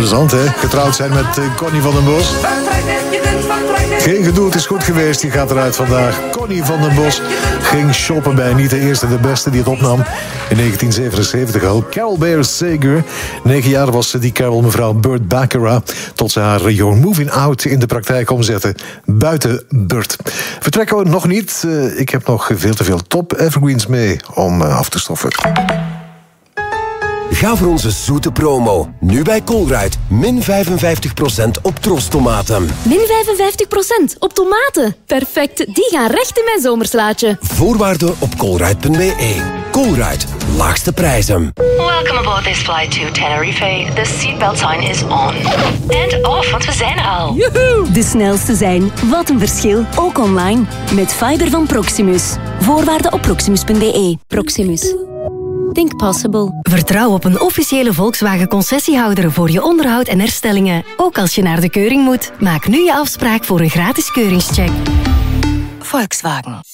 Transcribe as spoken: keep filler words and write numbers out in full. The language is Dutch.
plezant, hè? Getrouwd zijn met uh, Connie van den Bos. Geen gedoe, het is goed geweest. Die gaat eruit vandaag. Connie van den Bos ging shoppen bij niet de eerste de beste die het opnam. In negentien zevenenzeventig al. Carol Bayer Sager. Negen jaar was ze die Carol, mevrouw Burt Baccarat. Tot ze haar You're Moving Out in de praktijk omzette. Buiten Burt. Vertrekken we nog niet. Uh, ik heb nog veel te veel top evergreens mee om uh, af te stoffen. Ga voor onze zoete promo. Nu bij Colruyt. Min vijfenvijftig procent op trostomaten. Min vijfenvijftig procent op tomaten. Perfect, die gaan recht in mijn zomerslaatje. Voorwaarden op colruyt punt b e. Colruyt. Laagste prijzen. Welcome aboard this flight to Tenerife. The seatbelt sign is on. And off, want we zijn er al. Joehoe! De snelste zijn. Wat een verschil. Ook online. Met fiber van Proximus. Voorwaarden op proximus punt b e. Proximus. Think possible. Vertrouw op een officiële Volkswagen-concessiehouder voor je onderhoud en herstellingen. Ook als je naar de keuring moet. Maak nu je afspraak voor een gratis keuringscheck. Volkswagen.